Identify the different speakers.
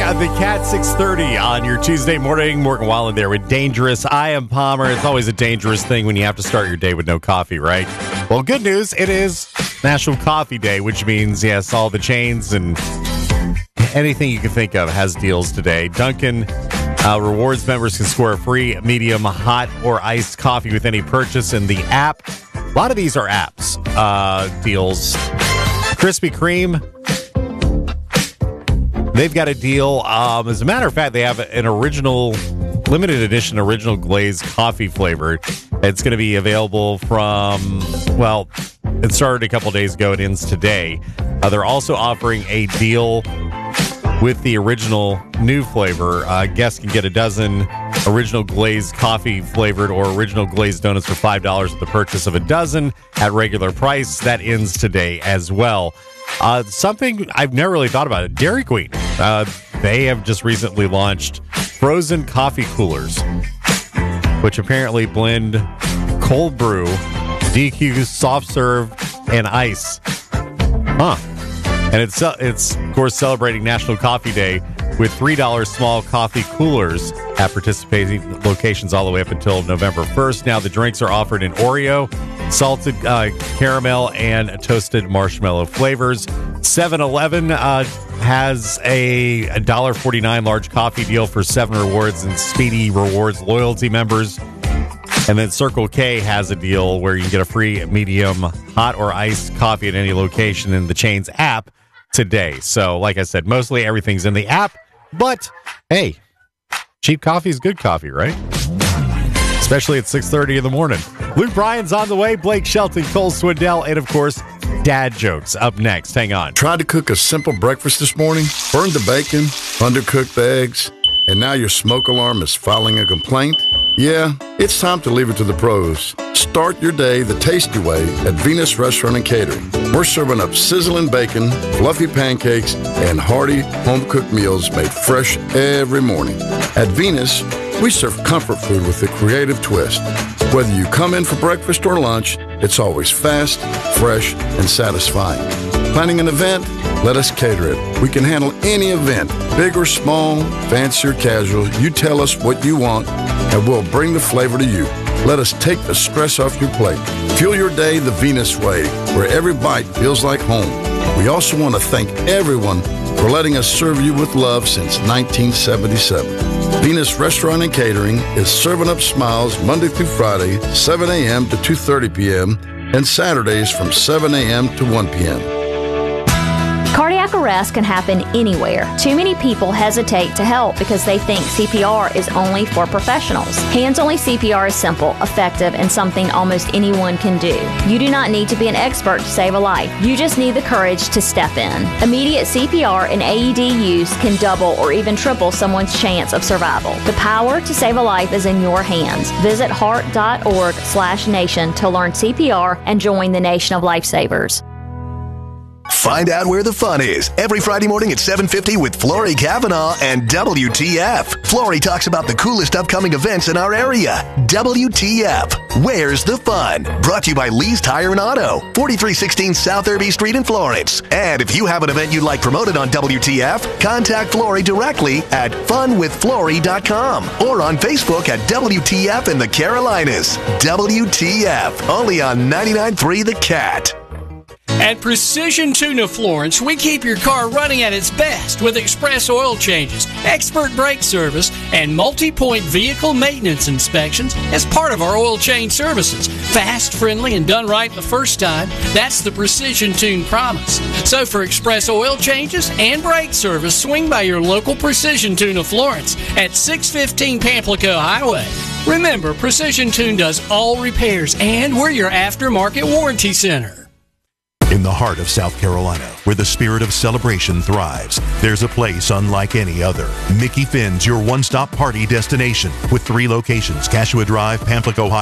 Speaker 1: the Cat 630 on your Tuesday morning. Morgan Wallen there with Dangerous. I am Palmer. It's always a dangerous thing when you have to start your day with no coffee, right? Well, good news, it is National Coffee Day, which means, yes, all the chains and anything you can think of has deals today. Dunkin' Rewards members can score a free medium, hot, or iced coffee with any purchase in the app. A lot of these are apps deals. Krispy Kreme, they've got a deal. As a matter of fact, they have an original, limited edition, original glazed coffee flavor. It's going to be available from, well, it started a couple days ago. It ends today. They're also offering a deal with the original new flavor. Guests can get a dozen original glazed coffee flavored or original glazed donuts for $5 with the purchase of a dozen at regular price. That ends today as well. Something I've never really thought about it. Dairy Queen. They have just recently launched frozen coffee coolers, which apparently blend cold brew, DQ, soft serve, and ice. And it's of course celebrating National Coffee Day with $3 small coffee coolers at participating locations all the way up until November 1st. Now the drinks are offered in Oreo, salted caramel, and toasted marshmallow flavors. 7-Eleven has a $1.49 large coffee deal for 7 Rewards and Speedy Rewards loyalty members. And then Circle K has a deal where you can get a free medium hot or iced coffee at any location in the chain's app today. So, like I said, mostly everything's in the app. But, hey, cheap coffee is good coffee, right? Especially at 6:30 in the morning. Luke Bryan's on the way. Blake Shelton, Cole Swindell, and, of course, dad jokes up next. Hang on.
Speaker 2: Tried to cook a simple breakfast this morning, burned the bacon, undercooked the eggs, and now your smoke alarm is filing a complaint? Yeah, it's time to leave it to the pros. Start your day the tasty way at Venus Restaurant and Catering. We're serving up sizzling bacon, fluffy pancakes, and hearty home-cooked meals made fresh every morning. At Venus, we serve comfort food with a creative twist. Whether you come in for breakfast or lunch, it's always fast, fresh, and satisfying. Planning an event? Let us cater it. We can handle any event, big or small, fancy or casual. You tell us what you want, and we'll bring the flavor to you. Let us take the stress off your plate. Fuel your day the Venus way, where every bite feels like home. We also want to thank everyone for letting us serve you with love since 1977. Venus Restaurant and Catering is serving up smiles Monday through Friday, 7 a.m. to 2:30 p.m., and Saturdays from 7 a.m. to 1 p.m.
Speaker 3: Cardiac arrest can happen anywhere. Too many people hesitate to help because they think CPR is only for professionals. Hands-only CPR is simple, effective, and something almost anyone can do. You do not need to be an expert to save a life. You just need the courage to step in. Immediate CPR and AED use can double or even triple someone's chance of survival. The power to save a life is in your hands. Visit heart.org/nation to learn CPR and join the nation of lifesavers.
Speaker 4: Find out where the fun is every Friday morning at 7:50 with Flory Kavanaugh and WTF. Flory talks about the coolest upcoming events in our area. WTF, where's the fun? Brought to you by Lee's Tire and Auto, 4316 South Irby Street in Florence. And if you have an event you'd like promoted on WTF, contact Flory directly at funwithflory.com or on Facebook at WTF in the Carolinas. WTF, only on 99.3 The Cat.
Speaker 5: At Precision Tuna Florence, we keep your car running at its best with express oil changes, expert brake service, and multi-point vehicle maintenance inspections as part of our oil change services. Fast, friendly, and done right the first time. That's the Precision Tune promise. So for express oil changes and brake service, swing by your local Precision Tuna Florence at 615 Pamplico Highway. Remember, Precision Tune does all repairs, and we're your aftermarket warranty center.
Speaker 6: In the heart of South Carolina, where the spirit of celebration thrives, there's a place unlike any other. Mickey Finn's your one-stop party destination with 3 locations: Cashua Drive, Pamplico High.